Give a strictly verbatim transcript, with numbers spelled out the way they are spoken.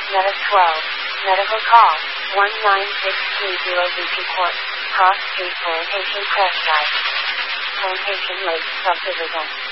Meta twelve. Medical call. one nine six three zero Beachy Court. Cross Street Plantation Crest Drive. Plantation Lake Subdivision.